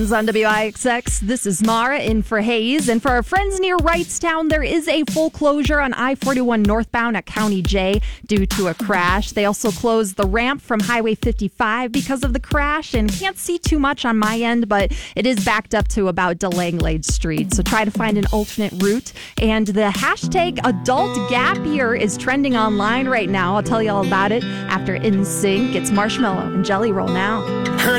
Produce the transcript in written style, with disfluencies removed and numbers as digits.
On WIXX, this is Mara in for Hayes. And for our friends near Wrightstown, there is a full closure on I-41 northbound at County J due to a crash. They also closed the ramp from Highway 55 because of the crash, and can't see too much on my end, but it is backed up to about DeLanglade Street. So try to find an alternate route. And the hashtag adult gap year is trending online right now. I'll tell you all about it after In Sync. It's Marshmallow and Jelly Roll now.